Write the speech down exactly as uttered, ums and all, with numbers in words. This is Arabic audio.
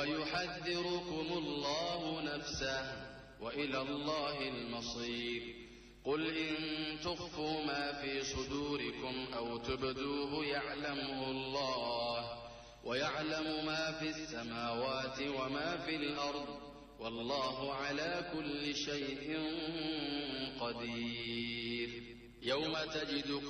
ويحذركم الله نفسه وإلى الله المصير. قل إن تخفوا ما في صدوركم أو تبدوه يعلمه الله ويعلم ما في السماوات وما في الأرض والله على كل شيء قدير. يوم تجد